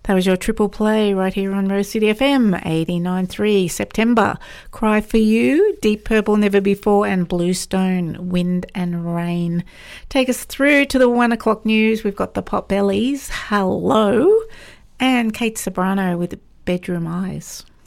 That was your triple play right here on Rose City FM 89.3. September, Cry for You, Deep Purple, Never Before, and Bluestone, Wind and Rain. Take us through to the 1 o'clock news. We've got the Pot Bellies, Hello, and Kate Sobrano with Bedroom Eyes.